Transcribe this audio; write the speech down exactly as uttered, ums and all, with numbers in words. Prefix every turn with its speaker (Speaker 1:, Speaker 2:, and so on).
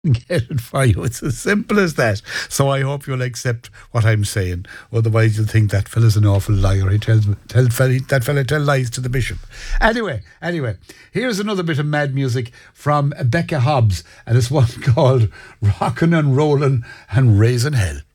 Speaker 1: get it for you. It's as simple as that. So I hope you'll accept what I'm saying. Otherwise, you'll think that fella's an awful liar. He tells tell fella, that fella tell lies to the bishop. Anyway, anyway, here's another bit of mad music from Becca Hobbs, and it's one called "Rockin' and Rollin' and Raising Hell."